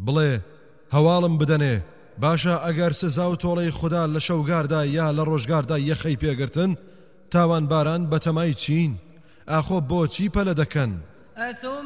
بڵێ هەواڵم بدەنێ باشە ئەگەر سزا و تۆڵەی خوددا لە شەوگاردا یا لە ڕۆژگاردا یەخەی پێگرتن تاوان باران بەتەمای چین ئاخۆ بۆچی پەلە دەکەن